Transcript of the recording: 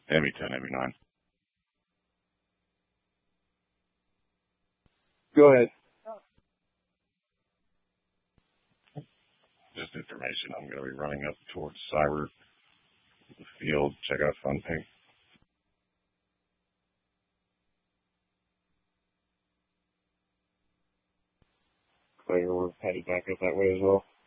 ME10, ME9. Go ahead. Just information. I'm going to be running up towards Cyber, the field, check out Fun Pig. Clear, we're headed back up that way as well.